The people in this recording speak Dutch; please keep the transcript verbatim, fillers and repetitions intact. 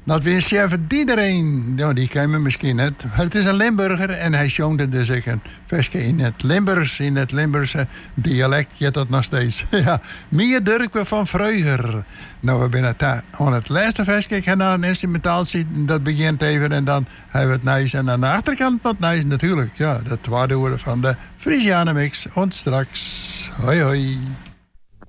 Dat wist chef iedereen. Nou, die ken me misschien net. Het is een Limburger en hij zoonde dus ik een versje in het Limburgs, in het Limburgse dialect. Je dat nog steeds. Ja, meer Durkwe van Vreuger. Nou, we zijn het aan het laatste versje. Ik ga naar een instrumentaal zien. Dat begint even en dan hebben we het nice. En aan de achterkant wat nice natuurlijk. Ja, dat waardoor van de Frisiane mix. En straks. Hoi hoi.